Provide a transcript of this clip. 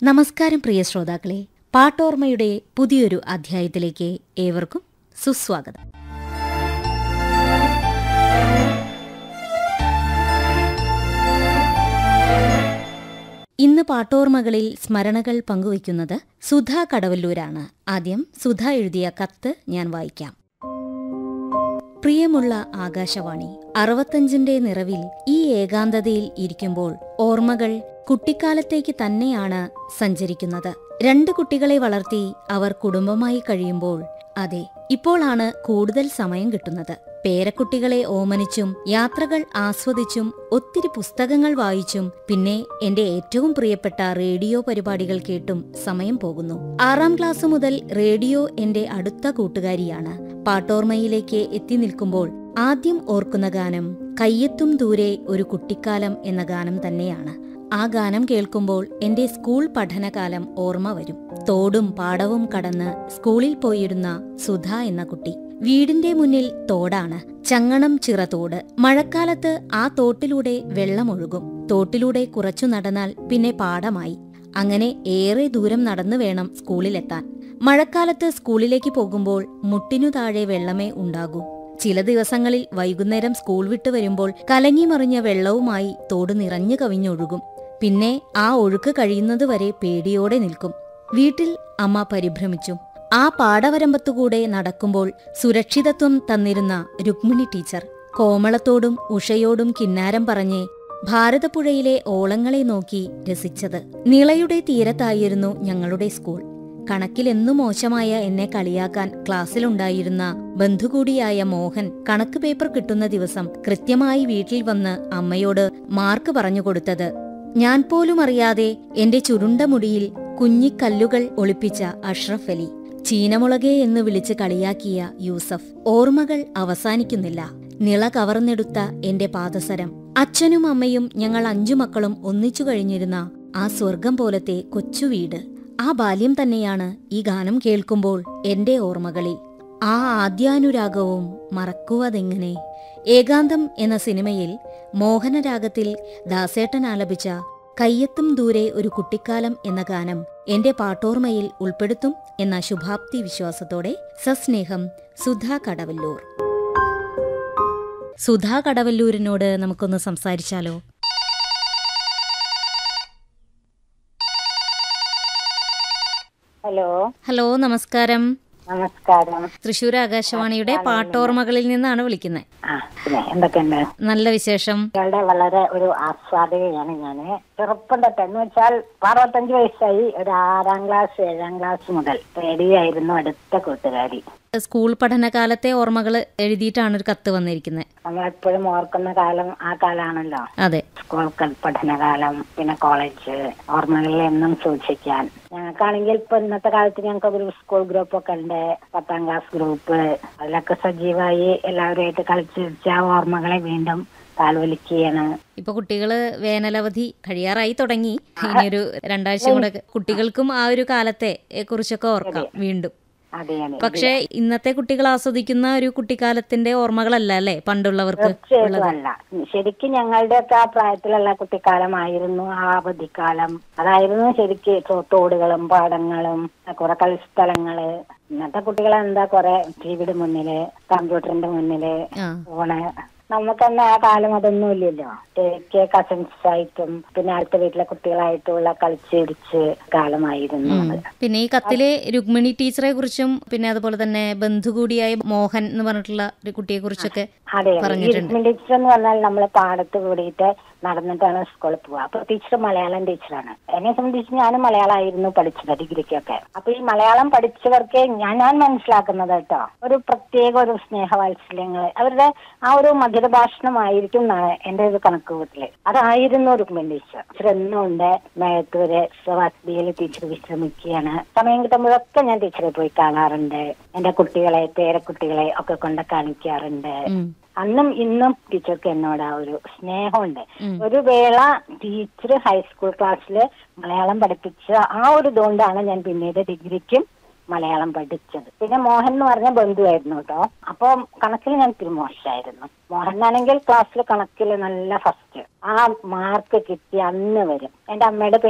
നമസ്കാരം പ്രിയ ശ്രോതാക്കളെ, പാട്ടോർമ്മയുടെ പുതിയൊരു അധ്യായത്തിലേക്ക് ഏവർക്കും സുസ്വാഗതം. ഇന്ന് പാട്ടോർമ്മകളിൽ സ്മരണകൾ പങ്കുവയ്ക്കുന്നത് സുധ കടവല്ലൂരാണ്. ആദ്യം സുധ എഴുതിയ കത്ത് ഞാൻ വായിക്കാം. പ്രിയമുള്ള ആകാശവാണി, 65ന്റെ നിറവിൽ ഈ ഏകാന്തതയിൽ ഇരിക്കുമ്പോൾ ഓർമ്മകൾ കുട്ടിക്കാലത്തേക്ക് തന്നെയാണ് സഞ്ചരിക്കുന്നത്. 2 കുട്ടികളെ വളർത്തി അവർ കുടുംബമായി കഴിയുമ്പോൾ, അതെ, ഇപ്പോഴാണ് കൂടുതൽ സമയം കിട്ടുന്നത്. പേരക്കുട്ടികളെ ഓമനിച്ചും യാത്രകൾ ആസ്വദിച്ചും ഒത്തിരി പുസ്തകങ്ങൾ വായിച്ചും പിന്നെ എന്റെ ഏറ്റവും പ്രിയപ്പെട്ട റേഡിയോ പരിപാടികൾ കേട്ടും സമയം പോകുന്നു. 6ാം ക്ലാസ് മുതൽ റേഡിയോ എന്റെ അടുത്ത കൂട്ടുകാരിയാണ്. പാട്ടോർമ്മയിലേക്ക് എത്തി നിൽക്കുമ്പോൾ ആദ്യം ഓർക്കുന്ന ഗാനം കയ്യെത്തും ദൂരെ ഒരു കുട്ടിക്കാലം എന്ന ഗാനം തന്നെയാണ്. ആ ഗാനം കേൾക്കുമ്പോൾ എന്റെ സ്കൂൾ പഠനകാലം ഓർമ്മ വരും. തോടും പാടവും കടന്ന് സ്കൂളിൽ പോയിരുന്ന സുധ എന്ന കുട്ടി. വീടിന്റെ മുന്നിൽ തോടാണ്, ചങ്ങണം ചിറതോട്. മഴക്കാലത്ത് ആ തോട്ടിലൂടെ വെള്ളമൊഴുകും. തോട്ടിലൂടെ കുറച്ചു നടന്നാൽ പിന്നെ പാടമായി. അങ്ങനെ ഏറെ ദൂരം നടന്നു വേണം സ്കൂളിലെത്താൻ. മഴക്കാലത്ത് സ്കൂളിലേക്ക് പോകുമ്പോൾ മുട്ടിനു താഴെ വെള്ളമേ ഉണ്ടാകൂ. ചില ദിവസങ്ങളിൽ വൈകുന്നേരം സ്കൂൾ വിട്ടു വരുമ്പോൾ കലങ്ങിമറിഞ്ഞ വെള്ളവുമായി തോട് നിറഞ്ഞു കവിഞ്ഞൊഴുകും. പിന്നെ ആ ഒഴുക്ക് കഴിയുന്നതുവരെ പേടിയോടെ നിൽക്കും. വീട്ടിൽ അമ്മ പരിഭ്രമിച്ചു. ആ പാടവരമ്പത്തുകൂടെ നടക്കുമ്പോൾ സുരക്ഷിതത്വം തന്നിരുന്ന രുക്മിണി ടീച്ചർ കോമളത്തോടും ഉഷയോടും കിന്നാരം പറഞ്ഞ് ഭാരതപ്പുഴയിലെ ഓളങ്ങളെ നോക്കി രസിച്ചത്. നിളയുടെ തീരത്തായിരുന്നു ഞങ്ങളുടെ സ്കൂൾ. കണക്കിലെന്നും മോശമായ എന്നെ കളിയാക്കാൻ ക്ലാസ്സിലുണ്ടായിരുന്ന ബന്ധുകൂടിയായ മോഹൻ കണക്ക് പേപ്പർ കിട്ടുന്ന ദിവസം കൃത്യമായി വീട്ടിൽ വന്ന് അമ്മയോട് മാർക്ക് പറഞ്ഞുകൊടുത്തത് ഞാൻ പോലും അറിയാതെ എന്റെ ചുരുണ്ട മുടിയിൽ കുഞ്ഞിക്കല്ലുകൾ ഒളിപ്പിച്ച അഷ്റഫ് അലി, ചീനമുളകേ എന്ന് വിളിച്ച് കളിയാക്കിയ യൂസഫ്. ഓർമ്മകൾ അവസാനിക്കുന്നില്ല. നിള കവർന്നെടുത്ത എന്റെ പാദസരം, അച്ഛനും അമ്മയും ഞങ്ങൾ 5 മക്കളും ഒന്നിച്ചു കഴിഞ്ഞിരുന്ന ആ സ്വർഗം പോലത്തെ കൊച്ചു വീട്. ആ ബാല്യം തന്നെയാണ് ഈ ഗാനം കേൾക്കുമ്പോൾ എന്റെ ഓർമ്മകളിൽ. ആ ആദ്യാനുരാഗവും മറക്കുവതെങ്ങനെ. ഏകാന്തം എന്ന സിനിമയിൽ മോഹനരാഗത്തിൽ ദാസേട്ടൻ ആലപിച്ച കയ്യെത്തും ദൂരെ ഒരു കുട്ടിക്കാലം എന്ന ഗാനം എന്റെ പാട്ടോർമ്മയിൽ ഉൾപ്പെടുത്തും എന്ന ശുഭാപ്തി വിശ്വാസത്തോടെ സസ്നേഹം, സുധ കടവല്ലൂർ. സുധ കടവല്ലൂരിനോട് നമുക്കൊന്ന് സംസാരിച്ചാലോ? ഹലോ, നമസ്കാരം. നമസ്കാരം. തൃശ്ശൂർ ആകാശവാണിയുടെ പാട്ടോർമ്മകളിൽ നിന്നാണ് വിളിക്കുന്നത്. എന്തൊക്കെയുണ്ട്? നല്ല വിശേഷം. വളരെ ഒരു ആസ്വാദകയാണ് ഞാന്. ചെറുപ്പം തൊട്ട് എന്ന് വെച്ചാൽ 65 വയസ്സായി. ഒരു 6ാം ക്ലാസ് 7ാം ക്ലാസ് മുതൽ റേഡിയോ ആയിരുന്നു അടുത്ത കൂട്ടുകാരി. സ്കൂൾ പഠനകാലത്തെ ഓർമ്മകൾ എഴുതിയിട്ടാണ് ഒരു കത്ത് വന്നിരിക്കുന്നത്. നമ്മളെപ്പോഴും ഓർക്കുന്ന കാലം ആ കാലാണല്ലോ. അതെ, സ്കൂൾ പഠനകാലം, പിന്നെ കോളേജ് ഓർമ്മകളിൽ എന്നും സൂക്ഷിക്കാൻ. ഞങ്ങൾക്കാണെങ്കിൽ ഇപ്പൊ ഇന്നത്തെ കാലത്ത് ഞങ്ങൾക്ക് ഒരു സ്കൂൾ ഗ്രൂപ്പ് ഒക്കെ ഉണ്ട്, 10ാം ക്ലാസ് ഗ്രൂപ്പ്. അതിലൊക്കെ സജീവമായി എല്ലാവരുമായിട്ട് കളിച്ചിരിച്ച ആ ഓർമ്മകളെ വീണ്ടും താൽവലിക്കുകയാണ്. ഇപ്പൊ കുട്ടികള് വേനലവധി കഴിയാറായി തുടങ്ങി. ഇനിയൊരു 2 ആഴ്ച കൂടെ കുട്ടികൾക്കും ആ ഒരു കാലത്തെ കുറിച്ചൊക്കെ ഓർക്കാം വീണ്ടും. പക്ഷെ ഇന്നത്തെ കുട്ടികൾ ആസ്വദിക്കുന്ന ഒരു കുട്ടിക്കാലത്തിന്റെ ഓർമ്മകളല്ല അല്ലേ പണ്ടുള്ളവർക്ക്? അല്ല, ശരിക്കും ഞങ്ങളുടെയൊക്കെ ആ പ്രായത്തിലുള്ള കുട്ടിക്കാലമായിരുന്നു ആ അവധിക്കാലം. അതായിരുന്നു ശരിക്ക് തോടുകളും പാടങ്ങളും കുറെ കളിസ്ഥലങ്ങള്. ഇന്നത്തെ കുട്ടികളെന്താ കുറെ ടിവിയുടെ മുന്നില്, കമ്പ്യൂട്ടറിന്റെ മുന്നില്, ഫോണ്. നമുക്ക് തന്നെ ആ കാലം അതൊന്നും ഇല്ലല്ലോ. എനിക്ക് കസിൻസ് ആയിട്ടും പിന്നെ അടുത്ത വീട്ടിലെ കുട്ടികളായിട്ടുള്ള കളിച്ചിരിച്ച് കാലമായിരുന്നു. പിന്നെ ഈ കത്തിലെ രുക്മിണി ടീച്ചറെ കുറിച്ചും പിന്നെ അതുപോലെ തന്നെ ബന്ധുകൂടിയായ മോഹൻ എന്ന് പറഞ്ഞിട്ടുള്ള ഒരു കുട്ടിയെ കുറിച്ചൊക്കെ പറഞ്ഞിട്ടുണ്ട്. രുക്മിണി ടീച്ചർ എന്ന് പറഞ്ഞാൽ നമ്മള് പാടത്ത് കൂടിയിട്ട് നടന്നിട്ടാണ് സ്കൂളിൽ പോവുക. അപ്പൊ ടീച്ചർ മലയാളം ടീച്ചറാണ്. എന്നെ സംബന്ധിച്ച് ഞാനും മലയാളമായിരുന്നു പഠിച്ചത് ഡിഗ്രിക്കൊക്കെ. അപ്പൊ ഈ മലയാളം പഠിച്ചവർക്ക് ഞാൻ മനസ്സിലാക്കുന്നത് കേട്ടോ, ഒരു പ്രത്യേക ഒരു സ്നേഹവാത്സല്യങ്ങള് അവരുടെ ആ ഒരു മധുരഭാഷണമായിരിക്കും എന്നാണ് എന്റെ ഒരു കണക്കുകൂട്ടല്. അതായിരുന്നു രുക്മിണി ടീച്ചർ. എന്നും ഉണ്ട് മേത്തൂര് വസതിയിൽ ടീച്ചർ വിശ്രമിക്കുകയാണ്. സമയം കിട്ടുമ്പോഴൊക്കെ ഞാൻ ടീച്ചറെ പോയി കാണാറുണ്ട്. എന്റെ കുട്ടികളെ പേരക്കുട്ടികളെ ഒക്കെ കൊണ്ട് കാണിക്കാറുണ്ട്. അന്നും ഇന്നും ടീച്ചർക്ക് എന്നോട് ആ ഒരു സ്നേഹമുണ്ട്. ഒരു വേള ടീച്ചർ ഹൈസ്കൂൾ ക്ലാസ്സില് മലയാളം പഠിപ്പിച്ച ആ ഒരു ഇതുകൊണ്ടാണ് ഞാൻ പിന്നീട് ഡിഗ്രിക്കും മലയാളം പഠിച്ചത്. പിന്നെ മോഹൻ എന്ന് പറഞ്ഞ ബന്ധുവായിരുന്നു കേട്ടോ. അപ്പൊ കണക്കിൽ ഞാൻ ഇത്തിരി മോശമായിരുന്നു. മോഹനാണെങ്കിൽ ക്ലാസ്സിൽ കണക്കിൽ നല്ല ഫസ്റ്റ്. ആ മാർക്ക് കിട്ടി അന്ന് വരും എന്റെ അമ്മയുടെ